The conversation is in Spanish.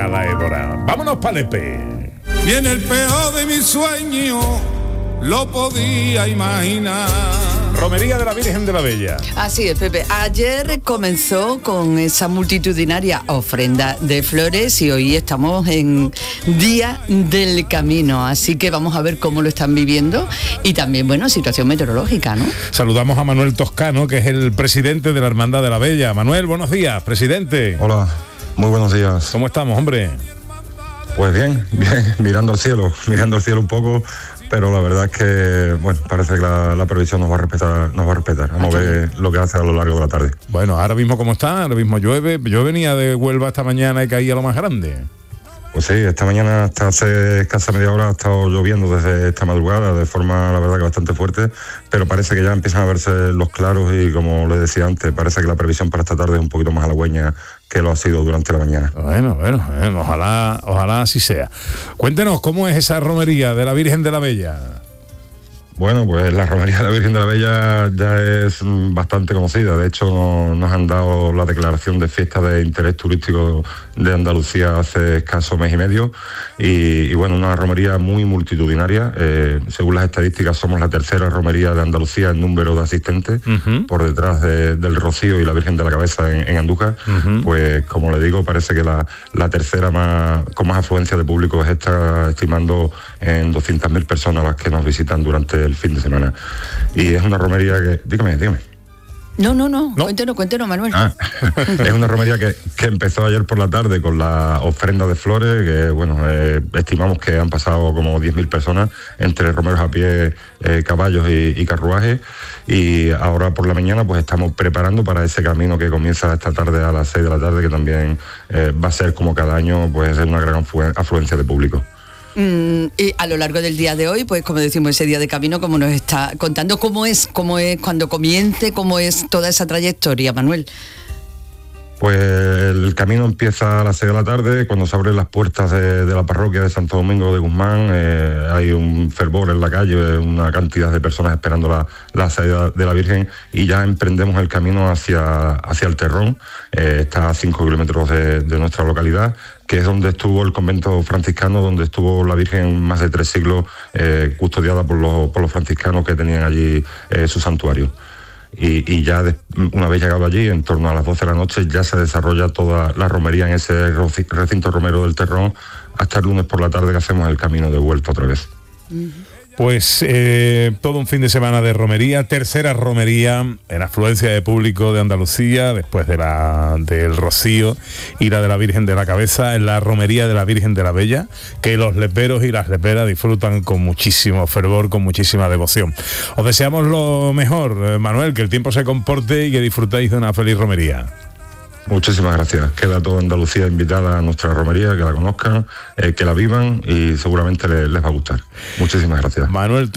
a la Évora. Vámonos para Lepe. Y en el peor de mis sueños lo podía imaginar. Romería de la Virgen de la Bella. Así es, Pepe. Ayer comenzó con esa multitudinaria ofrenda de flores y hoy estamos en Día del Camino, así que vamos a ver cómo lo están viviendo y también, bueno, situación meteorológica, ¿no? Saludamos a Manuel Toscano, que es el presidente de la Hermandad de la Bella. Manuel, buenos días, presidente. Hola, muy buenos días. ¿Cómo estamos, hombre? Pues bien, mirando al cielo un poco, pero la verdad es que, bueno, parece que la previsión nos va a respetar. Vamos a ver lo que hace a lo largo de la tarde. Bueno, ahora mismo ¿cómo está? Ahora mismo llueve. Yo venía de Huelva esta mañana y caía lo más grande. Pues sí, esta mañana hasta hace escasa media hora ha estado lloviendo desde esta madrugada de forma, la verdad, que bastante fuerte, pero parece que ya empiezan a verse los claros y, como les decía antes, parece que la previsión para esta tarde es un poquito más halagüeña que lo ha sido durante la mañana. Bueno, ojalá así sea. Cuéntenos, ¿cómo es esa romería de la Virgen de la Bella? Bueno, pues la romería de la Virgen de la Bella ya es bastante conocida. De hecho, nos han dado la declaración de fiesta de interés turístico de Andalucía hace escaso mes y medio. Y bueno, una romería muy multitudinaria. Según las estadísticas, somos la tercera romería de Andalucía en número de asistentes, por detrás del Rocío y la Virgen de la Cabeza en Andújar. Pues, como le digo, parece que la tercera con más afluencia de público es esta, estimando en 200.000 personas las que nos visitan durante el fin de semana. Y es una romería que... Dígame. No. Cuéntenos, Manuel. Es una romería que empezó ayer por la tarde con la ofrenda de flores, que bueno, estimamos que han pasado como 10.000 personas, entre romeros a pie, caballos y carruajes, y ahora por la mañana pues estamos preparando para ese camino que comienza esta tarde a las 6 de la tarde, que también va a ser, como cada año, pues una gran afluencia de público. Y a lo largo del día de hoy, pues como decimos, ese día de camino, como nos está contando, cómo es cuando comience, cómo es toda esa trayectoria, Manuel. Pues el camino empieza a las 6 de la tarde, cuando se abren las puertas de la parroquia de Santo Domingo de Guzmán. Hay un fervor en la calle, una cantidad de personas esperando la salida de la Virgen, y ya emprendemos el camino hacia el Terrón. Está a 5 kilómetros de nuestra localidad, que es donde estuvo el convento franciscano, donde estuvo la Virgen más de 3 siglos, custodiada por los franciscanos que tenían allí su santuario. Y ya una vez llegado allí, en torno a las 12 de la noche, ya se desarrolla toda la romería en ese recinto romero del Terrón, hasta el lunes por la tarde, que hacemos el camino de vuelta otra vez. Pues todo un fin de semana de romería, tercera romería en afluencia de público de Andalucía, después del Rocío y la de la Virgen de la Cabeza, en la romería de la Virgen de la Bella, que los leperos y las leperas disfrutan con muchísimo fervor, con muchísima devoción. Os deseamos lo mejor, Manuel, que el tiempo se comporte y que disfrutéis de una feliz romería. Muchísimas gracias. Queda toda Andalucía invitada a nuestra romería, que la conozcan, que la vivan, y seguramente les va a gustar. Muchísimas gracias. Manuel